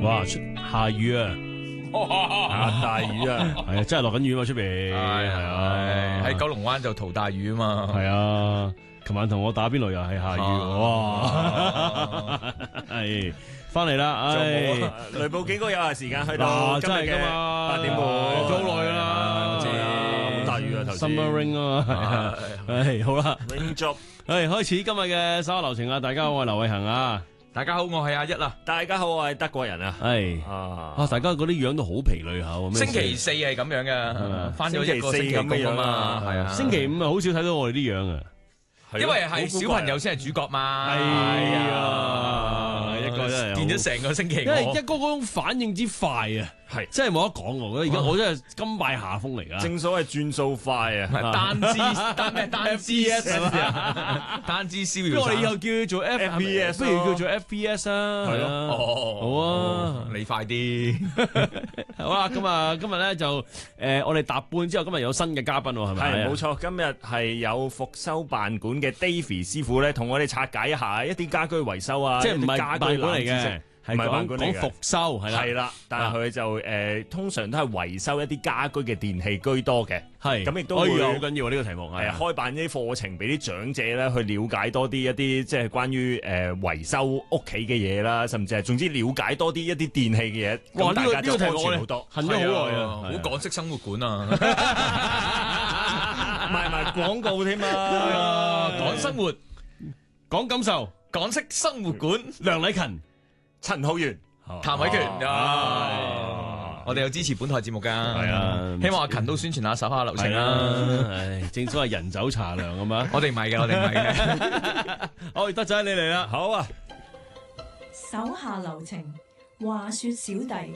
哇，下雨啊！ 大雨啊， 係啊，真係落緊雨嘛出邊，係啊， 喺九龍灣就淘大雨啊嘛， 係啊，琴晚同我打邊爐又係下雨，哇，係翻嚟啦，唉， 雷暴警告有效時間去到今日嘅8點半， 好耐啦， 好大雨啊頭先 Summer rain 啊嘛，係好啦 ，rain job， 係開始今日嘅稍後流程啊，大家好，我係劉偉恒啊。 大家好，我係阿一啦。 大家好，我係德國人啊。 係大家嗰啲樣都好疲累下。 星期四係咁樣嘅，翻咗一個星期工啊嘛，係啊。 星期五啊，好少睇到我哋啲樣啊， 因為係小朋友先係主角嘛。 係啊，一個真係見咗成個星期。 因為一哥嗰種反應之快啊，係真係冇得講喎。而家我真係甘拜下風嚟噶。正所謂轉數快啊， 單支 S 啊，單支燒要。 不如我哋以後叫佢做 FPS，不如叫做 FPS 啊。係咯，好啊， 你快啲。 好啦，咁啊，今日咧就我哋搭半之後，今日有新嘅嘉賓喎，係咪？ 係冇錯，今日係有復修辦館嘅 Davy 師傅咧，同我哋拆解一下一啲家居維修啊， 即係唔係家居辦館嚟嘅。係講復修係啦，但係佢就通常都係維修一啲家居嘅電器居多嘅，係咁亦都會好緊要呢個題目係開辦啲課程俾啲長者咧去了解多啲一啲即係關於維修屋企嘅嘢啦，甚至係總之了解多啲一啲電器嘅嘢。 哇！ 大家就呢個題目好多， 恨咗好耐啊， 好港式生活館啊， 賣埋廣告添啊， 講生活， 講感受， 港式生活館， 梁禮勤。 陳浩源、 譚偉權，我哋有支持本台節目噶，係啊，希望阿勤都宣傳下手下留情啦。 唉，正所謂人走茶涼咁嘛， 我哋唔係嘅，我哋唔係嘅。 好，德仔你嚟啦， 好啊。 手下留情，話說小弟。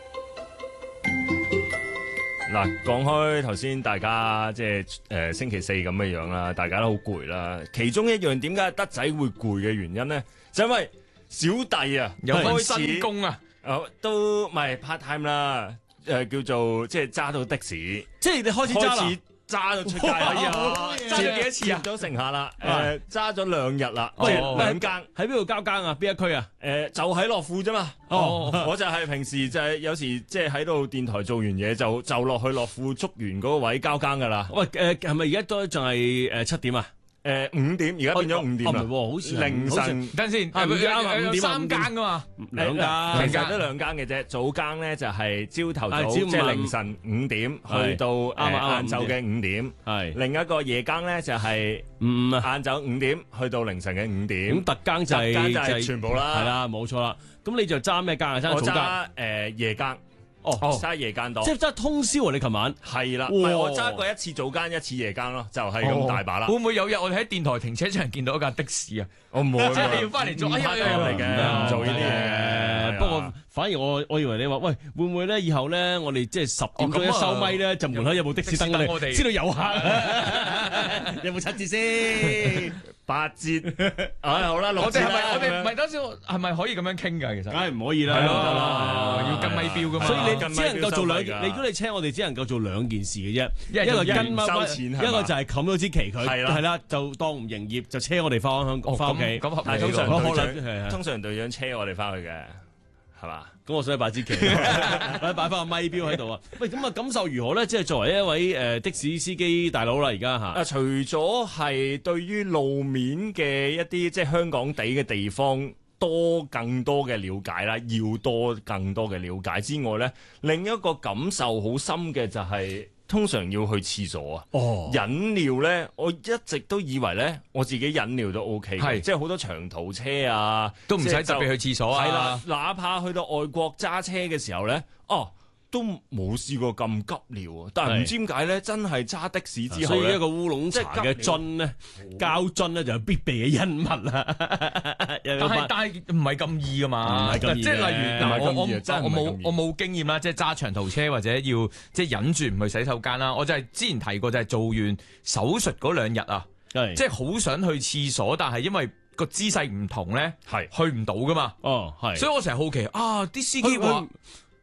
嗱，講開頭先，大家即係星期四咁嘅樣啦，大家都好攰啦。其中一樣點解德仔會攰嘅原因咧，就因為小弟啊， 有份新工啊， 都唔係 part time 啦，叫做即係揸到的士， 即係你開始揸啦， 揸到出街啦， 揸咗幾多次啊？ 接咗乘客啦，揸咗2日啦，2更喺邊度交更啊？邊一區啊？ 就喺樂富啫嘛。我就係平時就係有時即係喺度電台做完嘢就落去樂富竹園嗰個位交更噶啦。 喂，係咪而家都仲係7點啊 ？5點，而家變咗5點啦。 好似凌晨， 等先， 啱有3更噶嘛 ，2 更，其實都2更嘅啫。早更咧就係朝頭早，即係凌晨5點去到晏晝嘅5點。係另一個夜更咧就係晏晝5點去到凌晨嘅5點。 咁特更就係全部啦， 係啦，冇錯啦。咁你就揸咩更啊？揸早更？ 夜更。揸夜間多， 即係揸通宵啊！你琴晚係啦，我揸過1次早間1次夜間咯，就係咁大把啦。 會唔會有日我哋喺電台停車場見到一架的士啊？ 我唔會， 即係你要翻嚟做， 嚟嘅，唔做呢啲嘢。 不過反而我以為你話喂，會唔會咧以後咧我哋即係10點鐘一收咪咧，就門口有部的士燈我哋知道有客，有冇7折先 ？8折，好啦，6折啦。 我哋唔係等先，係咪可以咁樣傾㗎？其實梗係唔可以啦， 係咯，要跟咪標㗎嘛。 所以你只能夠做如果你車我哋只能夠做2件事嘅啫，一個跟收錢，一個就係冚咗支旗佢，係啦，就當唔營業，就車我哋翻香港翻屋企。 咁合理。 通常隊長車我哋翻去嘅，係嘛？ 咁我想去擺支旗，擺翻個咪標喺度啊！喂，咁啊感受如何咧？即係作為一位的士司機大佬啦，而家嚇。 除咗係對於路面嘅一啲即係香港地嘅地方更多嘅了解啦，要多更多嘅了解之外咧，另一個感受好深嘅就係通常要去廁所啊。飲料咧，我一直都以為咧，我自己飲料都 OK 嘅，即係好多長途車啊， 都唔使特別去廁所啊。 係啦，哪怕去到外國揸車嘅時候咧，都冇試過咁急尿啊！但係唔知點解咧，真係揸的士之後咧， 所以一個烏龍茶嘅樽咧，膠樽咧就係必備嘅恩物啦。 但係唔係咁易噶嘛？即係例如我冇經驗啦，即係揸長途車或者要即係忍住唔去洗手間啦。我就係之前提過，就係做完手術嗰2日啊，即係好想去廁所，但係因為個姿勢唔同咧，係去唔到噶嘛。 係， 所以我成日好奇啲司機話。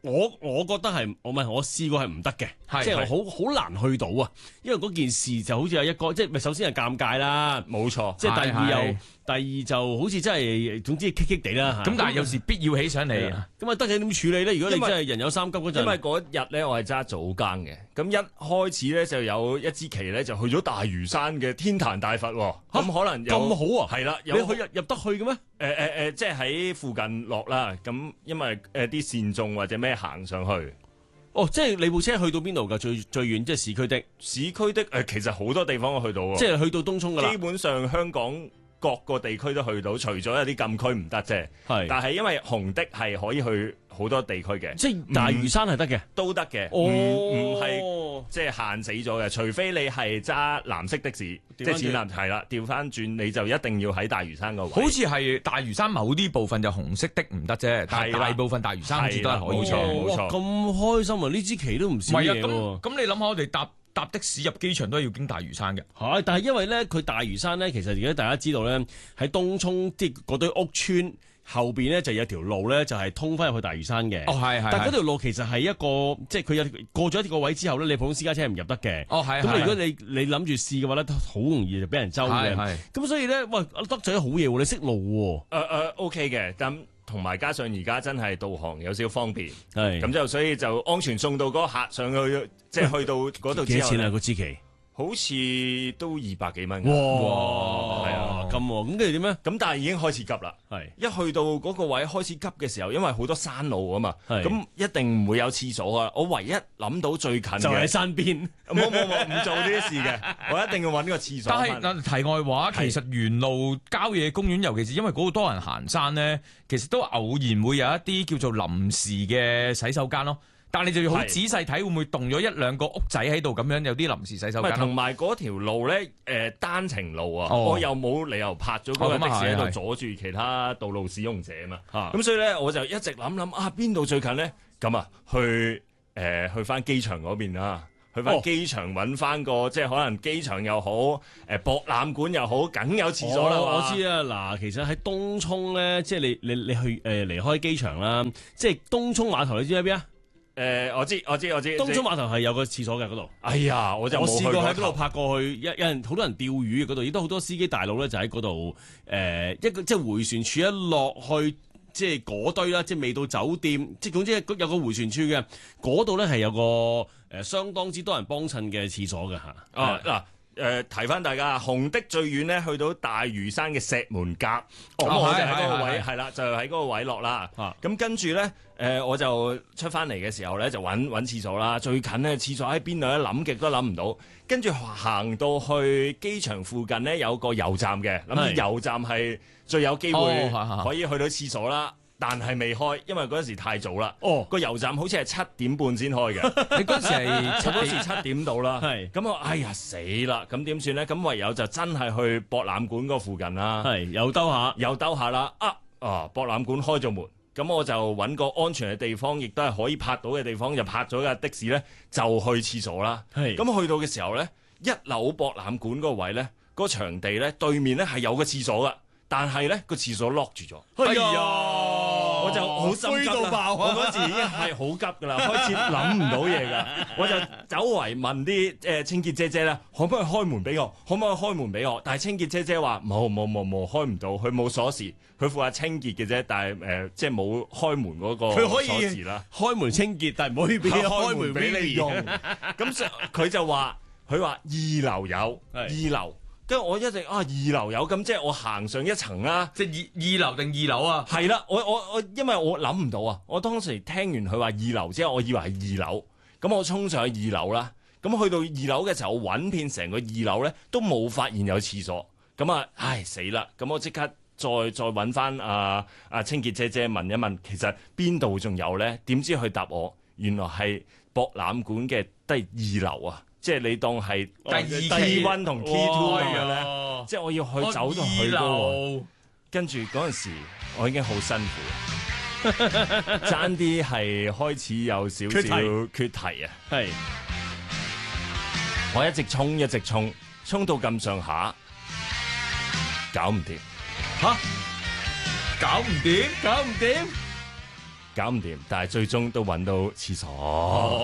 我覺得係我試過係唔得嘅，即係好難去到啊！因為嗰件事就好似有一個，即係首先係尷尬啦， 冇錯。 即係第二就好似真係總之棘棘地啦。 咁但係有時必要起上嚟， 咁啊得你點處理咧？如果你真係人有三急嗰陣， 因為嗰日咧我係揸早更嘅，咁一開始咧就有一支旗咧就去咗大嶼山嘅天壇大佛，咁可能咁好啊？ 係啦， 你入得去嘅咩？ 即係喺附近落啦，咁因為啲善眾或者咩行上去。 哦，即係你部車去到邊度㗎？最遠即係市區的其實好多地方都去到喎， 即係去到東涌㗎啦。 基本上香港各個地區都去到，除咗有啲禁區唔得啫。係，但係因為紅的係可以去好多地區嘅， 即係大嶼山係得嘅， 都得嘅。唔係即係限死咗嘅，除非你係揸藍色的士，即係淺藍係啦。調翻轉你就一定要喺大嶼山個位。 好似係大嶼山某啲部分就紅色的唔得啫，但係大部分大嶼山好似都係可以。 冇錯。 咁開心啊！呢支旗都唔少嘢喎。 咁你諗下，我哋搭的士入機場都係要經大嶼山嘅。 係，但係因為咧，佢大嶼山咧，其實而家大家知道咧，喺東涌即係嗰堆屋村後邊咧，就有條路咧，就係通翻入去大嶼山嘅。 哦，係。 但係嗰條路其實係一個，即係佢有過咗一個位之後咧，你普通私家車係唔入得嘅。 哦，係。 咁如果你諗住試嘅話咧，好容易就俾人周嘅。係。咁所以咧，喂，得罪咗好嘢喎，你識路喎。 OK 嘅，咁同埋加上而家真係導航有少少方便。 係。咁就所以就安全送到嗰個客上去，即係去到嗰度之後。 幾錢啊？嗰支旗？ 好似都200幾蚊。 哇！係啊，咁跟住點咧？ 咁但係已經開始急啦。係一去到嗰個位開始急嘅時候，因為好多山路啊嘛，咁一定唔會有廁所啊。我唯一諗到最近就喺山邊， 冇唔做呢啲事嘅。我一定要揾個廁所。 但係題外話，其實沿路郊野公園，尤其是因為嗰度多人行山咧，其實都偶然會有一啲叫做臨時嘅洗手間咯。但係你就要好仔細睇，會唔會動咗1、2個屋仔喺度咁樣，有啲臨時洗手間。 同埋嗰條路咧，單程路啊，我又冇理由泊咗嗰個的士喺度阻住其他道路使用者啊嘛。咁所以咧，我就一直諗啊，邊度最近咧？咁啊，去翻機場嗰邊啦，去翻機場揾翻個即係可能機場又好，博覽館又好，梗有廁所啦。 我知啊，嗱，其實喺東涌咧，即係你去離開機場啦，即係東涌碼頭，你知喺邊啊？ 我知。 東涌碼頭係有個廁所嘅嗰度。 哎呀，我試過喺嗰度泊過去，有人好多人釣魚嘅嗰度，亦都好多司機大佬咧就喺嗰度。一個即係迴旋處一落去，即係嗰堆啦，即係未到酒店，即係總之有個迴旋處嘅嗰度咧係有個相當之多人幫襯嘅廁所嘅嚇。 嗱。提翻大家，紅的最遠咧去到大嶼山嘅石門甲，咁我就喺嗰個位，係啦，就喺嗰個位落啦。咁跟住咧，我就出翻嚟嘅時候咧，就揾廁所啦。最近咧廁所喺邊度咧？諗極都諗唔到。跟住行到去機場附近咧，有個油站嘅，諗住油站係最有機會可以去到廁所啦。但係未開，因為嗰陣時太早啦。個油站好似係7點半先開嘅。你嗰陣時係嗰時7點到啦。係咁我哎呀死啦！咁點算咧？咁唯有就真係去博覽館嗰附近啦。係又兜下啦。博覽館開咗門，咁我就揾個安全嘅地方，亦都係可以泊到嘅地方，就泊咗架的士咧，就去廁所啦。係咁去到嘅時候咧，1樓博覽館嗰個位咧，嗰個場地咧對面咧係有個廁所噶，但係咧個廁所 lock 住咗。哎呀！我就好心急啦，我嗰時已經係好急噶啦，開始諗唔到嘢噶，我就走圍問啲清潔姐姐咧，可唔可以開門俾我？但係清潔姐姐話冇開唔到，佢冇鎖匙，佢負責清潔嘅啫，但係即係冇開門嗰個鎖匙啦。開門清潔，但係唔可以俾開門俾你用。咁佢就話2樓有2樓。跟住我一直2樓有，咁即係我行上一層啦， 即係2樓定2樓啊？ 係啦，我因為我諗唔到啊，我當時聽完佢話2樓之後，我以為係2樓，咁我衝上去2樓啦，咁去到2樓嘅時候，我揾遍成個2樓咧，都冇發現有廁所，咁唉死啦！咁我即刻再揾翻清潔姐姐問一問，其實邊度仲有咧？點知佢答我，原來係博覽館嘅第2樓啊！即係你當係T1 同 T2 咁樣咧，即係我要去走到去嗰個，跟住嗰陣時我已經好辛苦，爭啲係開始有少少缺題啊！係，我一直衝到咁上下，搞唔掂， 搞唔掂， 搞唔掂，但係最終都揾到廁所。